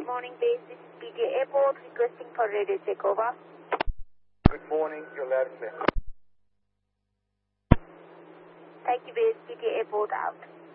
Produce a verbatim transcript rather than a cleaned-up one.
morning, base. This is B J Airport requesting for radio check. Over. Good morning. You're loud and clear. Thank you, base. B J Airport out.